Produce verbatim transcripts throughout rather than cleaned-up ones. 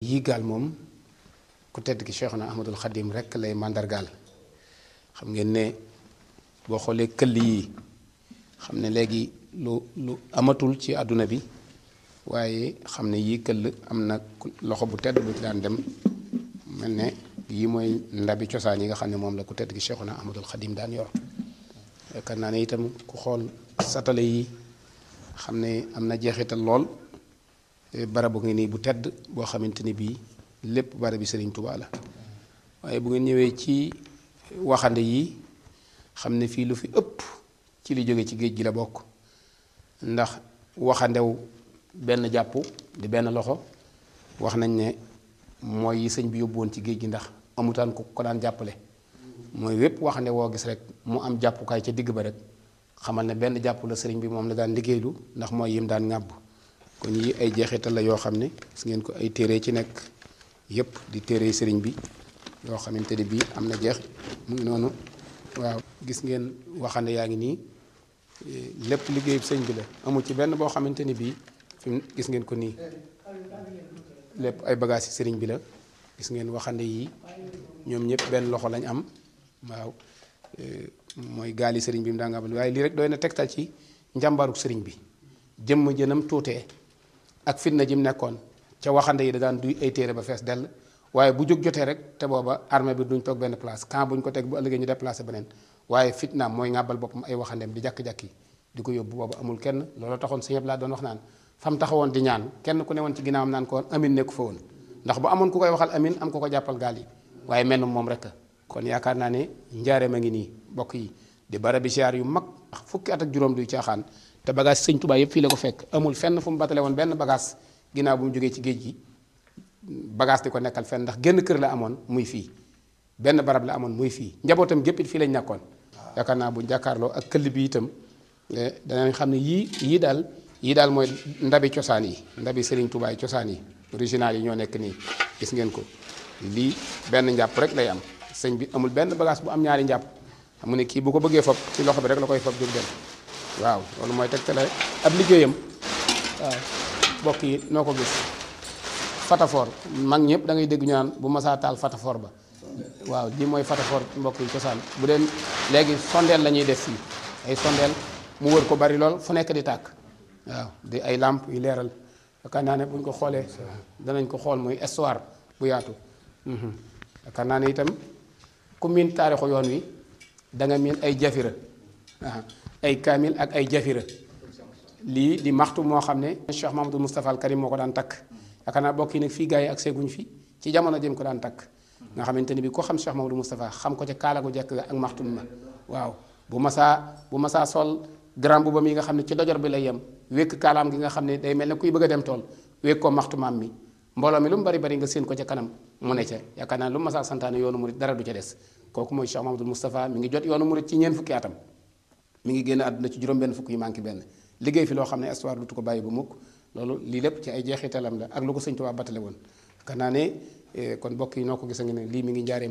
yii gaal moom ku tedd ki Cheikhuna Ahmadul Xadim rek lay màndargaal xam ngeen ne boo xoolee këll yi xam ne léegi lu lu amatul ci àdduna bi waaye xam ne yii këll am na loxo bu tedd bu ci daan dem mel ne yii mooy ndabi cosaan yi nga xam ne moom la ku tedd ki Cheikhuna Ahmadul Xadim daan yor yaakaar naa ne itam ku xool satale yi xam ne am na jeexital lool barabu ngi nii bu tedd boo xamante ni bii lépp barabi Sëriñ Tuubaa la waaye bu ngeen ñëwee ci waxande yi xam ne fii lu fi ëpp ci li jóge ci géej gi la bokk ndax waxandew benn jàpp di benn loxo wax nañ ne mooy yi sëñ bi yóbbu woon ci géej gi ndax amutaan ku ko daan jàppale mooy wépp waxande woo gis rek mu am jàppukaay ca digg ba rek xamal ne benn jàpp la sëriñ bi moom la daan liggéeylu ndax mooy yim daan ŋàbb kon yi ay jeexital la yoo xam ne gis ngeen ko ay téere ci nekk yépp di téere sëriñ bi yoo xamante ne bii am na jeex mu ngi noonu waaw gis ngeen waxande yaa ngi nii lépp liggéeyu sëñ bi la amul ci benn boo xamante ni bii fi mu gis ngeen ko nii lépp ay bagages yi sëriñ bi la gis ngeen waxande yi ñoom ñëpp benn loxo lañ am waaw mooy gaali sëriñ bi mu daa nga am waaye lii rek doy na tegtal ci njàmbaaruk sëriñ bi jëmm jënam tuutee ak fitna ji mu nekkoon ca waxande yi da daan duy ay téere ba fees dell waaye bu jóg jotee rek te booba armée bi duñ toog benn place quand buñ ko teg bu ëllëgee ñu déplacé beneen waaye fitnaam mooy ngàbbal boppam ay waxandeem di jàkk-jàkki di ko yóbbu booba amul kenn loolu taxoon sëñ laa doon wax naan fam taxawoon di ñaan kenn ku ne woon ci ginnaawam naan ko woon amin nekku fa woon ndax bu amoon ku koy waxal amin am ko ko jàppal gaal yi waaye mel moom rek kon yaakaar naa ne njaareem a ngi nii bokk yi di barabi siyaar yu mag fukki at ak juróom duy caaxaan te bagage sëñ Tuubaa yëpp fii la ko fekk amul fenn fu mu batale woon benn bagage ginnaaw bu mu jógee ci géej gi bagage di ko nekkal fenn ndax génn kër la amoon muy fii benn barab la amoon muy fii njabootam gépp it fii lañ nekkoon yaakaar naa bu jàkkaarloo ak këll bi itam danañ xam ne yii yii daal yii daal mooy ndabi cosaan yi ndabi Sëriñ Tuubaa yi cosaan yi original yi ñoo nekk nii gis ngeen ko lii benn njàpp rek lay am sëñ bi amul benn bagage bu am ñaari njàpp xam ne kii bu ko bëggee fob ci loxo bi rek la koy fob jóg dem waaw loolu mooy tegtale ab liggéeyam waaw mbokk yi noo ko gis fatafoor mag ñëpp da ngay dégg ñu naan bu masaa taal fatafoor ba waaw lii mooy fatafoor mbokk yi cosaan bu dee léegi sondeel la ñuy def fii ay sondeel mu wër ko bari lool fu nekk di tàkk waaw di ay làmp yu leeral yaakaar naa ne buñ ko xoolee danañ ko xool muy histoire bu yaatu yaakaar naa ne itam ku miin taarixu yoon wi da nga miin ay jafira ay kaamil ak ay jafira lii di maxtu moo xam ne Cheikh Mahamadou Moustapha al Karim moo ko daan takk yaakaar naa bokk yi nag fii gars yi ak seeguñ fi ci jamono jëm ko daan takk nga xamante ni bi ko xam Cheikh Mahamadou Moustapha xam ko ca kaala gu jekk ak maxtum ma waaw bu masaa bu masaa sol grand bu ba mi nga xam ne ci dojor bi lay yem wékk kaalaam gi nga xam ne day mel ne kuy bëgg a dem tool wékk ko maxtumaam mi mbooloo mi lu mu bari bari nga séen ko ca kanam mu ne ca yaakaar naa lu masaa santaane yoonu murit dara du ca des kooku mooy Cheikh Mahamadou Moustapha mi ngi jot yoonu murit ci ñeent fukki atam mi ngi génn àdduna ci juróom benn fukk yu manqué benn liggéey fi loo xam ne histoire dutu ko bàyyi bu mukk loolu lii lépp ci ay jeexitalam la ak lu ko sëñ Tuubaa battale woon yaakaar naa ne kon mbokk yi noo ko gis nga ne lii mi ngi njaareem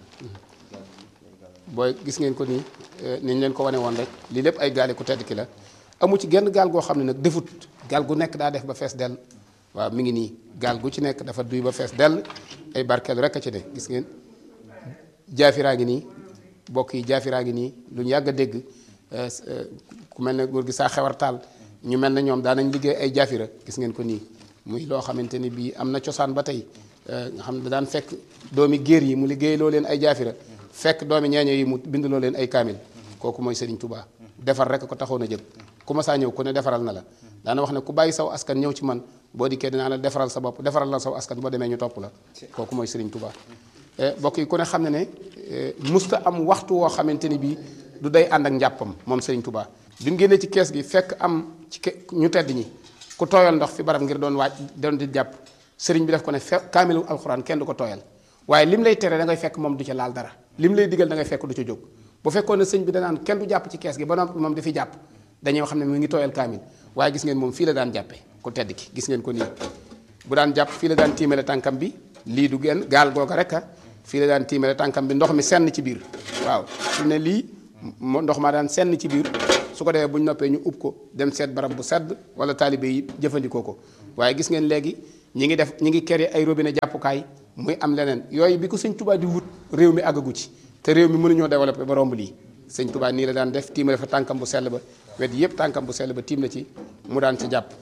booy gis ngeen ko nii ni ñu leen ko wane woon rek lii lépp ay gaali ku tedd ki la amu ci genn gaal goo xam ne nag defut gaal gu nekk daa def ba fees dell waaw mi ngi nii gaal gu ci nekk dafa duy ba fees dell ay barkeelu rek a ci ne gis ngeen jaafiraa ngi nii bokk yi jaafiraa ngi nii lu ñu yàgg a dégg ku mel ne góor gi saa xewar taal ñu mel ne ñoom daanañ liggéey ay jaafira gis ngeen ko nii muy loo xamante ni bii am na cosaan ba tey nga xam ne daan fekk doomi géer yi mu liggéey loo leen ay jaafira fekk doomi ñeeño yi mu bind loo leen ay kaamil kooku mooy Serigne Touba defar rek ko taxoon a jël ku ma saa ñëw ku ne defaral na la daana wax ne ku bàyyi saw askan ñëw ci man boo dikkee dinaa la defaral sa bopp defaral la saw askan boo demee ñu topp la kooku mooy Serigne Touba bokk yi ku ne xam ne ne musta am waxtu woo xamante ni bii du day ànd ak njàppam moom Serigne Touba bi mu génnee ci kees gi fekk am ci ñu tedd ñi ku tooyal ndox fi barab ngir doon waaj doon di jàpp sëriñ bi def ko ne fe kaamilu alxuraan kenn du ko tooyal waaye lim lay tere da ngay fekk moom du ca laal dara lim lay digal da ngay fekk du ca jóg bu fekkoon ne sëñ bi danaan kenn du jàpp ci kees gi ba noppi moom dafiy jàpp dañuy xam ne mu ngi tooyal kaamil waaye gis ngeen moom fii la daan jàppe ku tedd ki gis ngeen ko nii bu daan jàpp fii la daan tiimale tànkam bi lii du genn gaal googa rek a fii la daan tiimale tànkam bi ndox mi senn ci biir waaw fi ne lii ndox maa daan senn ci biir su ko defee bu ñu noppee ñu ub ko dem seet barab bu sedd wala taalibe yi jëfandikoo ko waaye gis ngeen léegi ñi ngi def ñi ngi kere ay robinet jàppukaay muy am leneen yooyu bi ko sëñ Touba di wut réew mi àggagu ci te réew mi mënuñoo développé ba romb lii sëñ Touba nii la daan def tiimale fa tànkam bu sell ba wet yëpp tànkam bu sell ba tiim na ci mu daan ci jàpp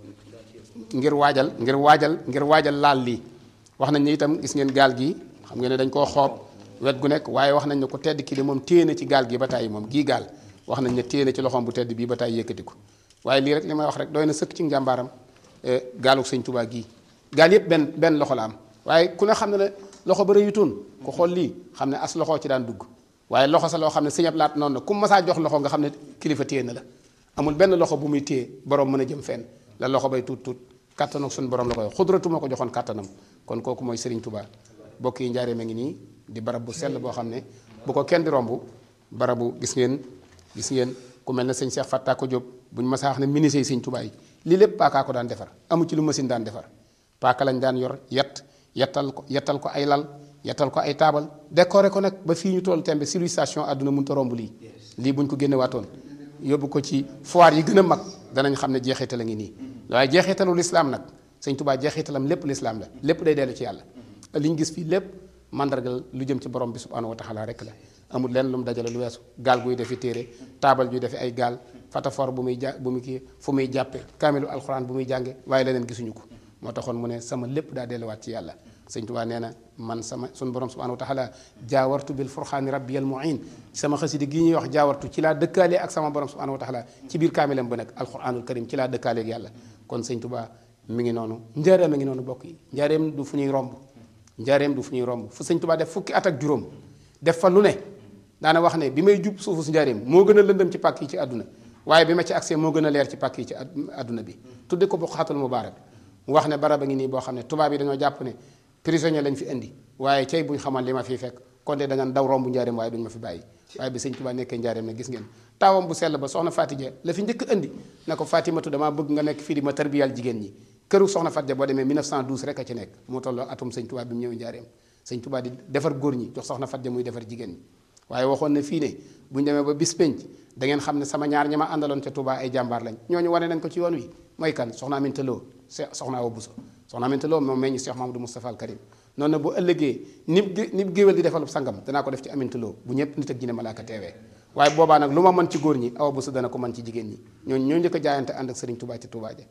ngir waajal ngir waajal ngir waajal laal lii wax nañ ne itam gis ngeen gaal gi xam ngeen ne dañ koo xoob wet gu nekk waaye wax nañ ne ko tedd ki de moom téye na ci gaal gi ba tàyyi moom gii gaal wax nañ ne téye na ci loxoom bu tedd bii ba tàyyi yëkkati ko waaye lii rek li may wax rek doy na sëkk ci njàmbaaram gaalu sëñ Touba gii gaal yëpp benn benn loxo la am waaye ku ne xam ne ne loxo ba rëyutoon ku xool lii xam ne as loxo ci daan dugg waaye loxo sa loo xam ne sëñ Abdu Lahat noonu na ku masaa jox loxo nga xam ne kilifa téye na la amul benn loxo bu muy téye borom mën a jëm fenn la loxo bay tuut tuut kàttanu suñu borom la koy xudratu moo ko joxoon kàttanam kon kooku mooy Serigne Touba bokk yi njaareem a ngi nii di barab bu sell boo xam ne bu ko kenn di romb barabu gis ngeen gis ngeen ku mel ne sëñ Cheikh Fatta ko Diop buñ masaa wax ne ministre yi sëñ Touba yi lii lépp paakaa ko daan defar amu ci lu machine daan defar paaka lañ daan yor yet yettal ko yettal ko ay lal yettal ko ay taabal décoré ko nag ba fii ñu toll tembe civilisation àdduna mënut a romb lii lii buñ ko génne waatoon yóbbu ko ci foire yi gën a mag danañ xam ne jeexital a ngi nii waaye jeexitalu lislaam nag sëñ Touba jeexitalam lépp lislaam la lépp day dellu ci yàlla li ñu gis fii lépp mandargal lu jëm ci borom bi subhanahu wa taala rek la amul lenn lu mu dajale lu weesu gaal guy defi téere taabal juy defi ay gaal fatafor bu muy ja bu muy kii fu muy jàppe kaamilu alxuraan bu muy jànge waaye leneen gisuñu ko moo taxoon mu ne sama lépp daa delluwaat ci yàlla sëñ Touba nee na man sama suñu borom subhanahu wa taala jaawartu bil furxaani rabbiyal muin sama xasidi gi ñuy wax jaawartu ci laa dëkkaalee ak sama borom subhanahu wa taala ci biir kaamilam ba nag alquranul karim ci laa dëkkaalee ak yàlla kon sëñ Touba mi ngi noonu njaareem a ngi noonu bokk yi njaareem du fu ñuy romb njaareem du fu ñuy romb fu sëñ Touba def fukki at ak juróom def fa lu ne daana wax ne bi may jub suufu si njaareem moo gën a lëndëm ci pàkk yi ci àdduna waaye bi ma ci accès moo gën a leer ci pàkk yi ci àdduna bi tudde ko buqaatul mubaarak mu wax ne barab a ngi nii boo xam ne tubaab yi dañoo jàpp ne prisonnier lañ fi indi waaye cay buñ xamal li ma fi fekk kon de dañaan daw romb njaareem waaye duñ ma fi bàyyi waaye bi sëñ Touba nekkee njaareem ne gis ngeen taawam bu sell ba soxna Fatija la fi njëkk indi na ko Fatimatu damaa bëgg nga nekk fii di ma tarbiyal jigéen ñi këru soxna Fatija boo demee mille neuf cent douze rek a ci nekk moo tolloo atum sëñ Touba bi mu ñëw njaareem sëñ Touba di defar góor ñi jox soxna Fatija muy defar jigéen ñi waaye waxoon ne fii ne buñ demee ba bis penc da ngeen xam ne sama ñaar ñi ma àndaloon ca Touba ay jàmbaar lañ ñooñu wane nañ ko ci yoon wi mooy kan soxna Aminta Lo soxna Awa Bousso soxna Aminta Lo moom meññi Cheikh Mamadou Moustapha al Karim noonu na bu ëllëgee nib nib géwél di defalub sangam danaa ko def ci Aminta Lo bu ñëpp nit ak jinne malaaka teewee waaye boobaa nag lu ma mën ci góor ñi Awa Bousso dana ko mën ci jigéen ñi ñooñu ñoo njëkk a jaayante ànd ak Serigne Touba ci Touba ja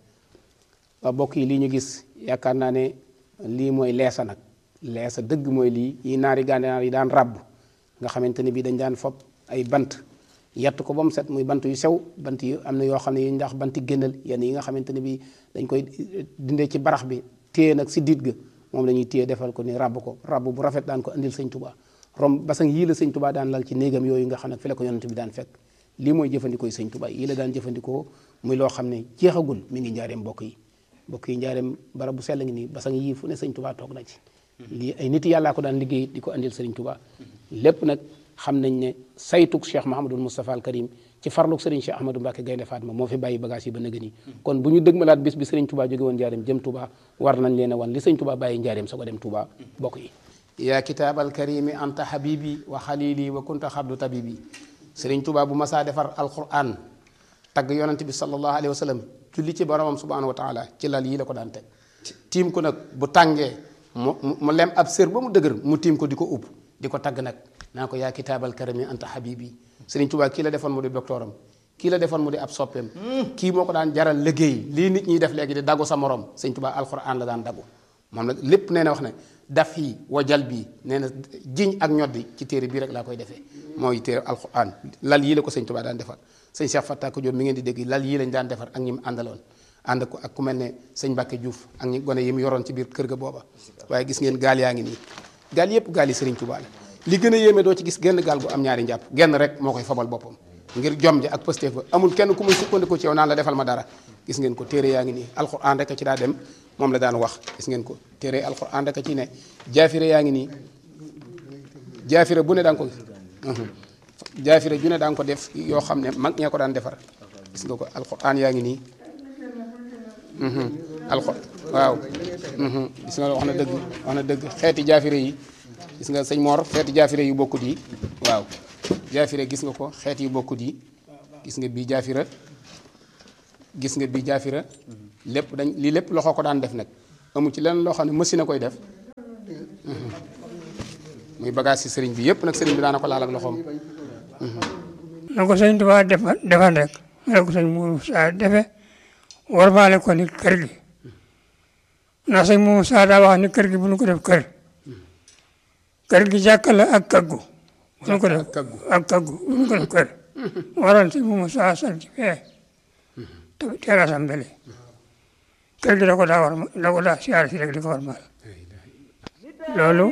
waaw bokk yi lii ñu gis yaakaar naa ne lii mooy leesa nag leesa dëgg mooy lii yi naari gànnaar yi daan ràbb nga xamante ne bii dañ daan fopp ay bant yett ko ba mu set muy bant yu sew bant yu am na yoo xam ne yu ndax banti génnal yenn yi nga xamante ne bii dañ koy dindee ci barax bi téye nag si diit ga moom la ñuy téye defal ko ni ràbb ko ràbb bu rafet daan ko andil sëñ Touba rom basang yii la sëñ Touba daan lal ci néegam yooyu nga xam ne fi la ko yonent bi daan fekk lii mooy jëfandikoo sëñ Touba yii la daan jëfandikoo muy loo xam ne jeexagul mi ngi njaareem mbokk yi mbokk yi njaareem barab bu sell ngi nii basang yii fu ne sëñ Touba toog na ci lii ay nit yàllaa ko daan liggéey di ko andil sëriñ Touba lépp nag xam nañ ne saytuk Cheikh Mahamadul Moustapha al Karim ci farluk sëriñ Cheikh Ahmadou Mbacke Gaynde Fatma moo fi bàyyi bagage yi ba nëgë nii kon bu ñu dëgmalaat bis bi sëriñ Touba jóge woon njaareem jëm Touba war nañ leen a wan li sëriñ Touba bàyyi njaareem sa ko dem Touba bokk yi yaa kitaabal karimi anta habibi wa xalili wa kunta xabdu tabibi sëriñ Touba bu masaa defar alquran tagg yonent bi sallallahu alayhi wa sallam julli ci boromam subhanahu wa taala ci lal yii la ko daan teg tiim ko nag bu tàngee mu mu lem ab sër ba mu dëgër mu tiim ko di ko upp di ko tagg nag naa ko yaa kitaabal karami anta habibi sëriñ Touba kii la defoon mu di doctoram kii la defoon mu di ab soppeem kii moo ko daan jaral liggéey lii nit ñiy def léegi di daggu sa morom sëriñ Touba alquran la daan daggu moom nag lépp nee na wax ne daf yi wajal bii nee na jiñ ak ñoddi ci téere bii rek laa koy defee mooy téere alquran lal yii la ko sëriñ Touba daan defar sëñ Cheikh Fatta ko Diop mi ngeen di dégg lal yii lañ daan defar ak ñi mu àndaloon ànd ko ak ku mel ne sëñ Mbacke Diouf ak ñi gone yi mu yoroon ci biir kër ga booba waaye gis ngeen gaal yaa ngi nii gaal yëpp gaal yi sëriñ Touba la li gën a yéeme doo ci gis genn gaal gu am ñaari njàpp genn rek moo koy fabal boppam ngir jom ja ak pësteef ba amul kenn ku muy sukkandiku ci yow naan la defal ma dara gis ngeen ko téere yaa ngi nii alquran rek a ci daa dem moom la daan wax gis ngeen ko téere alquran rek a ci ne jaafire yaa ngi nii jaafire bu ne daan ko jaafire ju ne daan ko def yoo xam ne mag ñee ko daan defar gis nga ko alquran yaa ngi nii alquran waaw gis nga wax na dëgg wax na dëgg xeeti jaafire yi gis nga sëñ Mor xeeti jaafire yu bokkut yi waaw jaafire gis nga ko xeet yu bokkut yi gis nga bii jaafira gis nga bii jaafira lépp dañ lii lépp loxo ko daan def nag amu ci leneen loo xam ne machine a koy def muy bagage ci sëriñ bi yëpp nag sëriñ bi daana ko laal ak loxoom. na ko sëñ Tuubaa defa defan rek na ko sëñ Moussa defe warmaale ko ni kër gi ndax sëñ Moussa daa wax ni kër gi bu ñu ko def kër kër gi jàkka la ak kaggu bu ñu ko def ak kaggu bu ñu ko def kër waroon sëñ Moussa sant ci fee te terasam bele kër gi da ko daa war da ko daa siyaare si rek di ko warmaal loolu